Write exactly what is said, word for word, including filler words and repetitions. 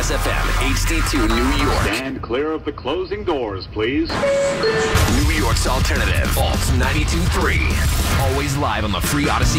Kiss F M, H D two, New York. Stand clear of the closing doors, please. New York's alternative, Alt ninety-two point three. Always live on the free Odyssey